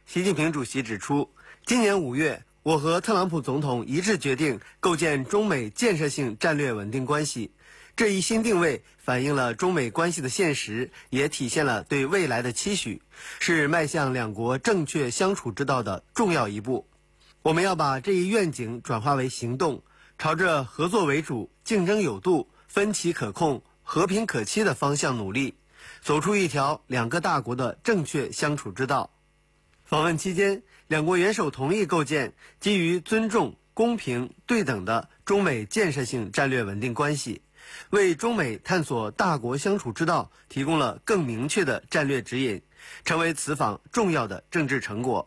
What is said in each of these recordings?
习近平主席指出，今年5月，我和特朗普总统一致决定构建中美建设性战略稳定关系。这一新定位反映了中美关系的现实，也体现了对未来的期许，是迈向两国正确相处之道的重要一步。我们要把这一愿景转化为行动，朝着合作为主、竞争有度、分歧可控、和平可期的方向努力，走出一条两个大国的正确相处之道。访问期间，两国元首同意构建基于尊重、公平、对等的中美建设性战略稳定关系，为中美探索大国相处之道提供了更明确的战略指引，成为此访重要的政治成果。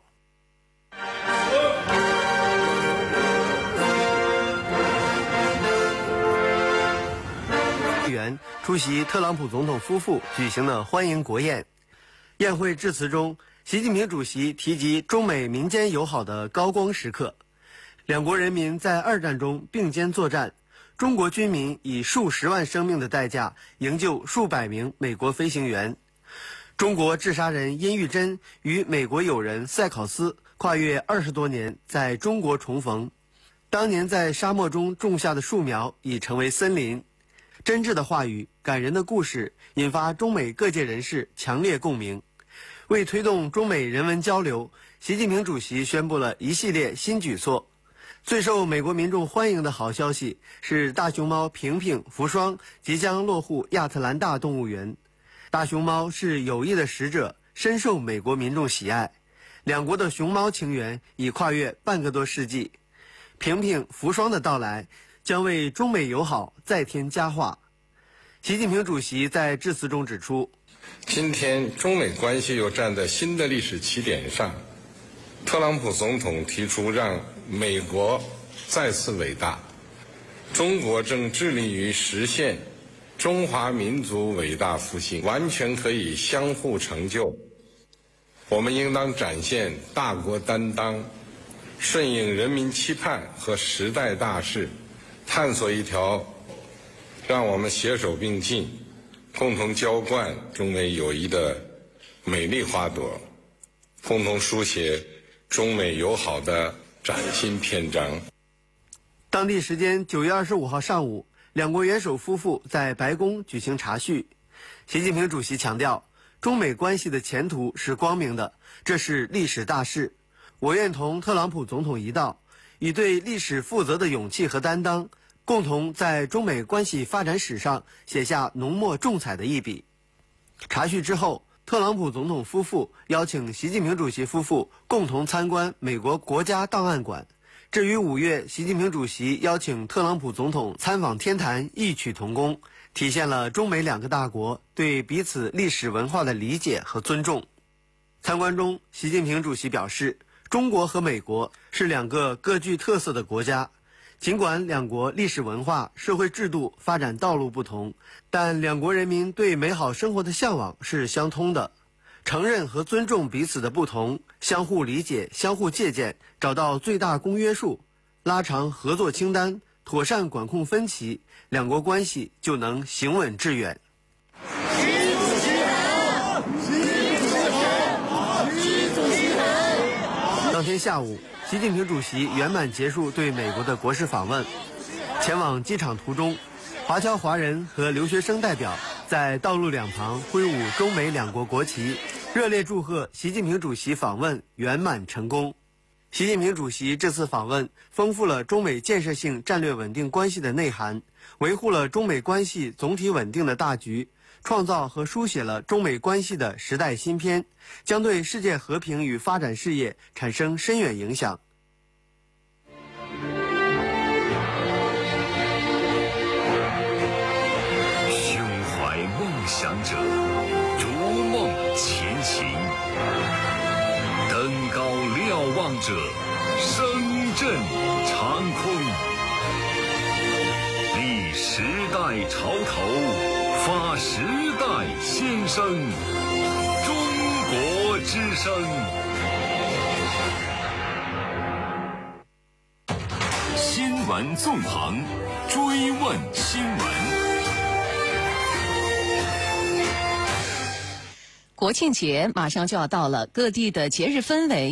出席特朗普总统夫妇举行的欢迎国宴。宴会致辞中，习近平主席提及中美民间友好的高光时刻，两国人民在2战中并肩作战，中国军民以数十万生命的代价营救数百名美国飞行员，中国治沙人殷玉珍与美国友人塞考斯跨越20多年在中国重逢，当年在沙漠中种下的树苗已成为森林。真挚的话语、感人的故事引发中美各界人士强烈共鸣。为推动中美人文交流，习近平主席宣布了一系列新举措。最受美国民众欢迎的好消息是大熊猫平平、福双即将落户亚特兰大动物园。大熊猫是友谊的使者，深受美国民众喜爱。两国的熊猫情缘已跨越半个多世纪。平平、福双的到来将为中美友好再添佳话。习近平主席在致辞中指出， 今天中美关系又站在新的历史起点上，特朗普总统提出让美国再次伟大，中国正致力于实现中华民族伟大复兴，完全可以相互成就。我们应当展现大国担当，顺应人民期盼和时代大势，探索一条让我们携手并进，共同浇灌中美友谊的美丽花朵，共同书写中美友好的崭新篇章。 当地时间9月25号上午，两国元首夫妇在白宫举行茶叙。习近平主席强调，中美关系的前途是光明的，这是历史大事。我愿同特朗普总统一道，以对历史负责的勇气和担当，共同在中美关系发展史上写下浓墨重彩的一笔。茶叙之后，特朗普总统夫妇邀请习近平主席夫妇共同参观美国国家档案馆，这与5月习近平主席邀请特朗普总统参访天坛异曲同工，体现了中美两个大国对彼此历史文化的理解和尊重。参观中，习近平主席表示，中国和美国是两个各具特色的国家，尽管两国历史文化、社会制度发展道路不同，但两国人民对美好生活的向往是相通的。承认和尊重彼此的不同，相互理解、相互借鉴，找到最大公约数，拉长合作清单，妥善管控分歧，两国关系就能行稳致远。 习主席好！习主席好！习主席好！ 当天下午，习近平主席圆满结束对美国的国事访问。前往机场途中，华侨华人和留学生代表在道路两旁挥舞中美两国国旗，热烈祝贺习近平主席访问圆满成功。习近平主席这次访问丰富了中美建设性战略稳定关系的内涵，维护了中美关系总体稳定的大局，创造和书写了中美关系的时代新篇，将对世界和平与发展事业产生深远影响。 胸怀梦想者，逐梦前行；登高瞭望者，声震长空。立时代潮头，发时代先声。中国之声。新闻纵横，追问新闻。 国庆节马上就要到了，各地的节日氛围